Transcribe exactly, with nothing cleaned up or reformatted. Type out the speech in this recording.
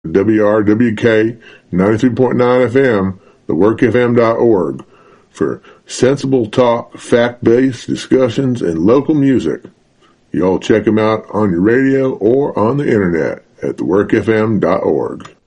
W R W K ninety-three point nine F M, the work f m dot org, for sensible talk, fact-based discussions, and local music. Y'all check them out on your radio or on the internet at the work f m dot org.